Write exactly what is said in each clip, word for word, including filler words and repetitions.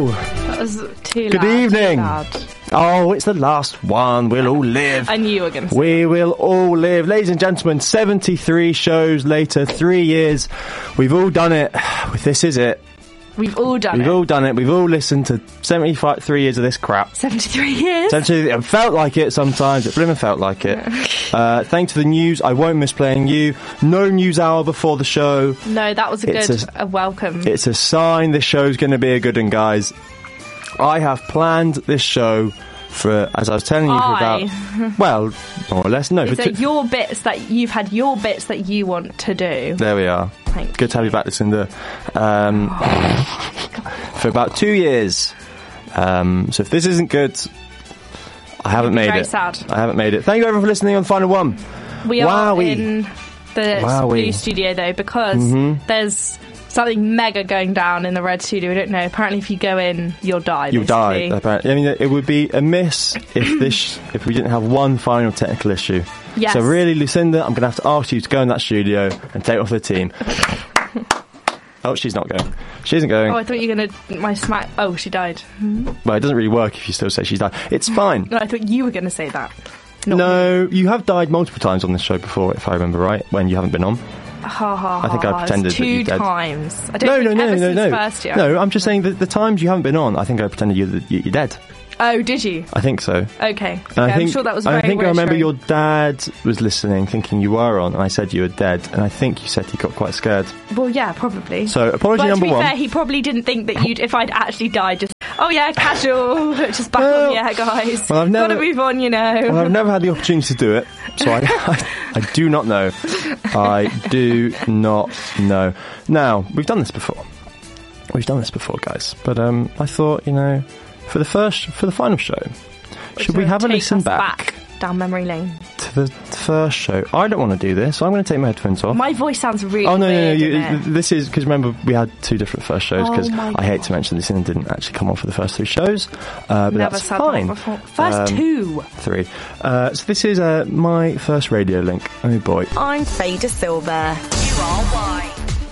Hello. That was too Good loud, evening. Too loud. Oh, it's the last one. We'll all live. I knew you were going to say We will all live. Ladies and gentlemen, seventy-three shows later, three years. We've all done it. This is it. We've all done We've it. all done it. We've all listened to seventy-five, three years of this crap. seventy-three years? Essentially, it felt like it sometimes. It blimmin' felt like it. Uh, thanks to the news, I won't miss playing you. No news hour before the show. No, that was a It's good a- a welcome. It's a sign this show's going to be a good one, guys. I have planned this show for, as I was telling you, for I. about, well, more or less, no. Is for it two- your bits that you've had your bits that you want to do? There we are. Thank Good to have you back, Lucinda. Um, for about two years. Um, so if this isn't good, I haven't You'll be made very it. sad. I haven't made it. Thank you everyone for listening on Final One. We are Wowee. in the Wowee. blue studio though because Mm-hmm. there's something mega going down in the red studio. We don't know. Apparently, if you go in, you'll die. You'll die. basically. Apparently. I mean, it would be a miss if this, if we didn't have one final technical issue. Yes. So really, Lucinda, I'm going to have to ask you to go in that studio and take off the team. Oh, she's not going. She isn't going. Oh, I thought you were going to my smack. Oh, she died. Well, it doesn't really work if you still say she's died. It's fine. No, I thought you were going to say that. Not No, you have died multiple times on this show before, if I remember right, when you haven't been on. me. Ha ha. I think I ha. pretended It's that you two dead. times. I don't No, think no, no, ever no, since no. First year. No, I'm just saying that the times you haven't been on, I think I pretended you're, the, you're dead. Oh, did you? I think so. Okay. And I Yeah, think, I'm sure that was and very I think I remember your reassuring. dad was listening, thinking you were on, and I said you were dead, and I think you said he got quite scared. Well, yeah, probably. So, apology but number to be one. fair, he probably didn't think that you'd. If I'd actually died, just oh yeah, casual, just back Well, on, yeah, guys. well, I've never- Gotta move on, you know. Well, I've never had the opportunity to do it, so I, I, I do not know. I do not know. Now, we've done this before. We've done this before, guys. But um, I thought, you know, for the first, for the final show, should we To have a take listen us back, down memory lane? to the first show? I don't want to do this, so I'm going to take my headphones off. My voice sounds really Oh no, no, no! weird, You, innit? this is because remember we had two different first shows. Oh Because my I hate to mention this, and didn't actually come on for the first three shows, uh, but Never that's said fine. that before. First Um, two. Three. Uh, so this is uh, my first radio link. Oh boy! I'm Faye De Silva. You are why.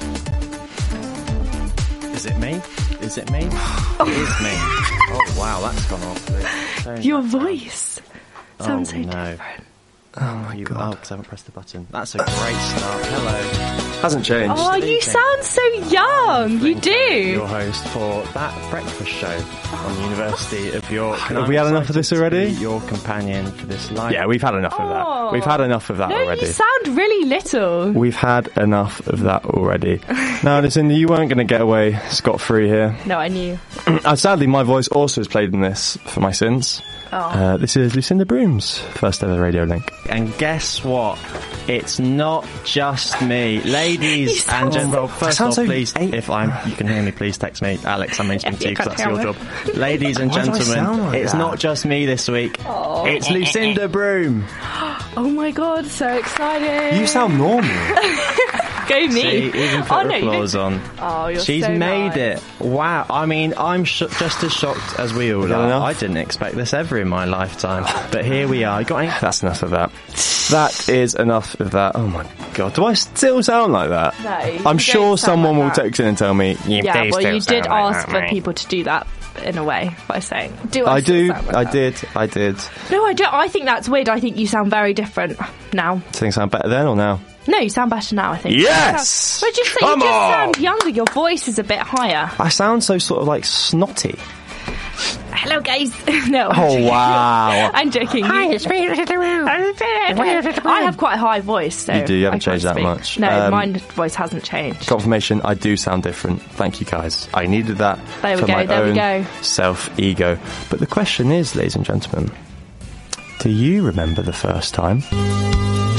Is it me? Is it me? It is me. Oh wow, that's gone off. Your voice sounds Oh, so no. different. Oh my you, god! Oh, because I haven't pressed the button. That's a great start. Hello. Hasn't changed. Oh, you sound so young. You Your do. host for that breakfast show on the University of York. And Have I'm we had enough of this excited to already? be your companion for this life. Yeah, we've had enough of Oh. that. We've had enough of that No, already. you sound really little. We've had enough of that already. Now, Lucinda, you weren't going to get away scot-free here. No, I knew. Uh, sadly, my voice also is played in this for my sins. Oh. Uh, this is Lucinda Broom's first ever radio link. And guess what? It's not just me, ladies sound and gentlemen. so- Well, first sound off, so please, eight. if I'm, you can hear me, please text me, Alex. I'm mentioning to Yeah, you because you that's can't your job. Ladies and Why do I gentlemen, sound like it's that? not just me this week. Oh. It's Lucinda Broom. Oh my god, so excited. You sound normal. Go me. See, even put oh, no, you applause don't- on. Oh, you're She's so made nice. it. Wow. I mean, I'm sh- just as shocked as we all that are. enough? I didn't expect this ever in my lifetime. But here we are. You got any? That's enough of that. That is enough of that. Oh my god, do I still sound like that? No, you I'm don't sure sound someone like will that. text in and tell me, you Yeah, do well, still you sound did like ask that, for mate." people to do that in a way by saying, "Do I?" I still do, sound like I that? did, I did. No, I don't. I think that's weird. I think you sound very different now. Do things sound better then or now? No, you sound better now. I think. Yes! But just Come you just on! sound younger. Your voice is a bit higher. I sound so sort of like snotty. Hello, guys. No. I'm Oh, joking. wow. I'm joking. Hi, it's me. I have quite a high voice. So You do, you haven't I can't changed that speak. much. No, Um, my voice hasn't changed. Confirmation, I do sound different. Thank you, guys. I needed that There we for go, my there we own go. self-ego. But the question is, ladies and gentlemen, do you remember the first time